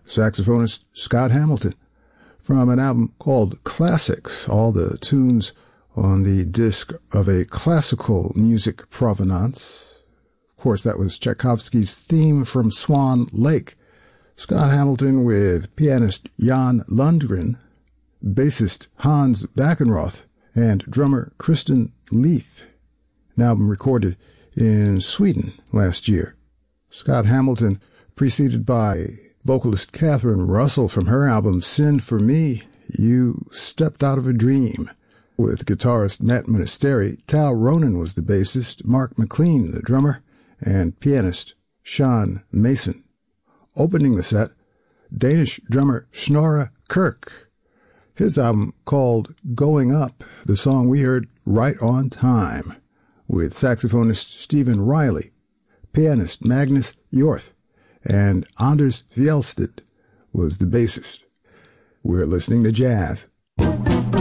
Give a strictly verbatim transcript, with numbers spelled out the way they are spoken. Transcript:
saxophonist Scott Hamilton, from an album called Classics, all the tunes on the disc of a classical music provenance. Of course, that was Tchaikovsky's theme from Swan Lake. Scott Hamilton with pianist Jan Lundgren, bassist Hans Backenroth, and drummer Kristen Leith. An album recorded in Sweden last year. Scott Hamilton, preceded by vocalist Catherine Russell from her album Sin for Me, You Stepped Out of a Dream. With guitarist Matt Monasteri, Tal Ronan was the bassist, Mark McLean the drummer, and pianist Sean Mason. Opening the set, Danish drummer Snorre Kirk. His album called Going Up, the song we heard Right on Time, with saxophonist Stephen Riley, pianist Magnus Hjorth, and Anders Fjellstedt was the bassist. We're listening to jazz.